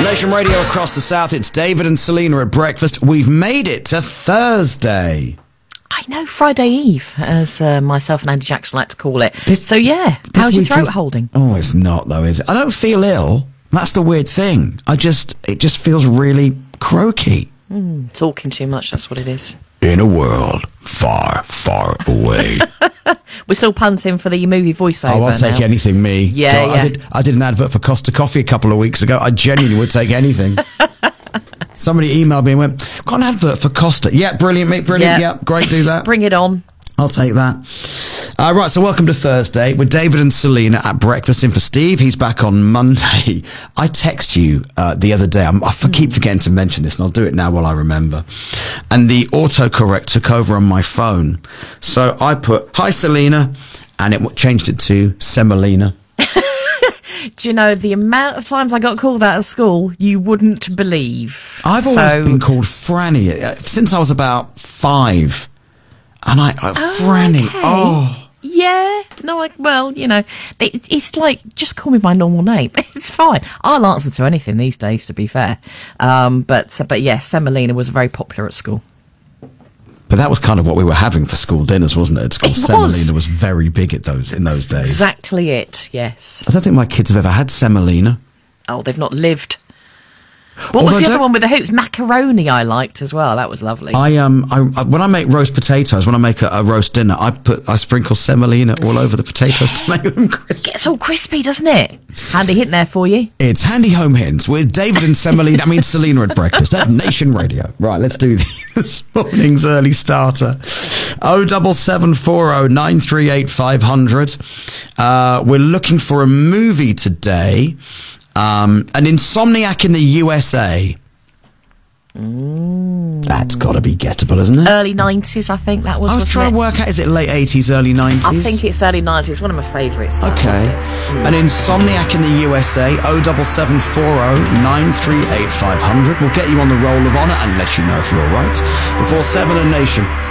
Nation Radio across the south, it's David and Selena at breakfast. We've made it to Thursday. I know, Friday Eve, as myself and Andy Jackson like to call it. How's your throat holding? Oh, it's not though, is it? I don't feel ill. That's the weird thing. It just feels really croaky. Talking too much, that's what it is. In a world far, far away. We're still punting for the movie voiceover. Oh, I'll take anything, me. Yeah, God, yeah. I did an advert for Costa Coffee a couple of weeks ago. I genuinely would take anything. Somebody emailed me and went, got an advert for Costa. Yeah, brilliant, mate, brilliant. Yeah, great, do that. Bring it on. I'll take that. Right, so welcome to Thursday with David and Selena at breakfast in for Steve. He's back on Monday. I text you the other day. I keep forgetting to mention this, and I'll do it now while I remember. And the autocorrect took over on my phone. So I put, hi, Selena, and it changed it to Semolina. Do you know the amount of times I got called that at school? You wouldn't believe. I've always been called Franny since I was about 5. And Franny, okay. oh. Yeah, no, it's like, just call me my normal name. It's fine. I'll answer to anything these days, to be fair. But yes, Semolina was very popular at school. But that was kind of what we were having for school dinners, wasn't it? At school, semolina was very big in those days. Exactly it, yes. I don't think my kids have ever had semolina. Oh, they've not lived. What was the other one with the hoops? Macaroni I liked as well. That was lovely. I when I make roast potatoes, when I make a roast dinner, I sprinkle semolina all over the potatoes to make them crispy. Gets all crispy, doesn't it? Handy hint there for you. It's Handy Home Hints with David and Selena at breakfast at Nation Radio. Right, let's do this morning's early starter. 07740 938 500. We're looking for a movie today. An Insomniac in the USA. That's got to be gettable, isn't it? Early 90s, I think that was. I was trying to work out, is it late 80s, early 90s? I think it's early 90s. One of my favourites. Okay. An Insomniac in the USA. 07740 938 500. We'll get you on the roll of honour and let you know if you're right. Before 7 and Nation.